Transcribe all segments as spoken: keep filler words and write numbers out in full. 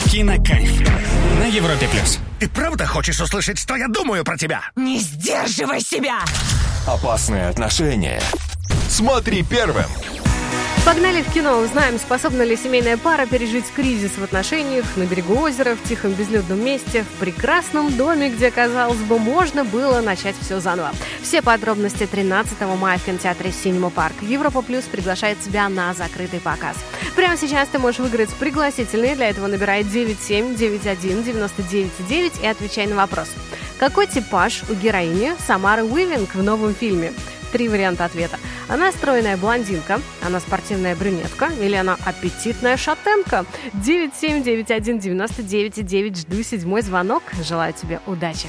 Кинокайф на Европе плюс. Ты правда хочешь услышать, что я думаю про тебя? Не сдерживай себя! Опасные отношения. Смотри первым. Погнали в кино. Узнаем, способна ли семейная пара пережить кризис в отношениях на берегу озера, в тихом безлюдном месте, в прекрасном доме, где, казалось бы, можно было начать все заново. Все подробности тринадцатого мая в кинотеатре Cinema Park. Европа Плюс приглашает тебя на закрытый показ. Прямо сейчас ты можешь выиграть пригласительные. Для этого набирай девять семь девять один девять девять девять и отвечай на вопрос. Какой типаж у героини Самары Уивинг в новом фильме? Три варианта ответа. Она стройная блондинка, она спортивная брюнетка или она аппетитная шатенка? девять семь девять один девять девять девять. Жду седьмой звонок. Желаю тебе удачи.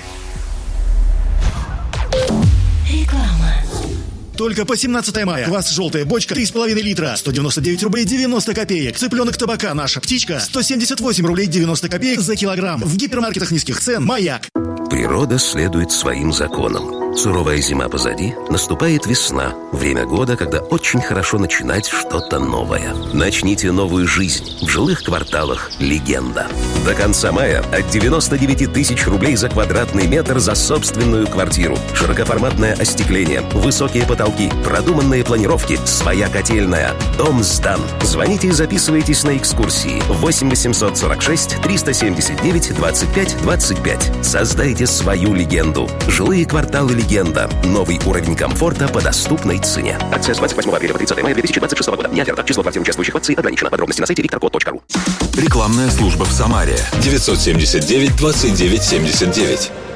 Реклама. Только по семнадцатое мая. Квас «Желтая бочка» три с половиной литра. сто девяносто девять рублей девяносто копеек. Цыпленок табака «Наша птичка» сто семьдесят восемь рублей девяносто копеек за килограмм. В гипермаркетах низких цен «Маяк». Природа следует своим законам. Суровая зима позади, наступает весна. Время года, когда очень хорошо начинать что-то новое. Начните новую жизнь в жилых кварталах «Легенда». До конца мая от девяноста девяти тысяч рублей за квадратный метр за собственную квартиру. Широкоформатное остекление, высокие потолки, продуманные планировки, своя котельная. Дом сдан. Звоните и записывайтесь на экскурсии. восемь восемьсот сорок шесть триста семьдесят девять двадцать пять двадцать пять. Создайте свою легенду. Жилые кварталы «Легенда». Новый уровень комфорта по доступной цене. Акция с двадцать восьмого апреля по тридцатое мая две тысячи двадцать шестого года. Не оферта. Число квартир, участвующих в акции ограничено. Подробности на сайте викторкод точка ру. Рекламная служба в Самаре. девятьсот семьдесят девять двадцать девять семьдесят девять.